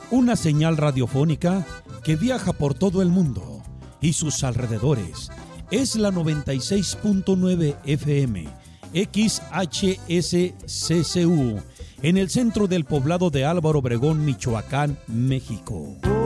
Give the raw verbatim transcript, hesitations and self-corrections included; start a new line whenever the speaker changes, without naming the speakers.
Una señal radiofónica que viaja por todo el mundo y sus alrededores. Es la noventa y seis punto nueve F M, X H S C C U, en el centro del poblado de Álvaro Obregón, Michoacán, México.